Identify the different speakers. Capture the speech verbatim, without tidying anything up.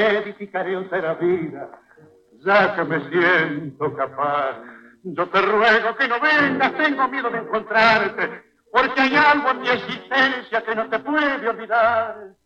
Speaker 1: edificaré otra vida, ya que me siento capaz. Yo te ruego que no vengas, tengo miedo de encontrarte, porque hay algo en mi existencia que no te puede olvidar.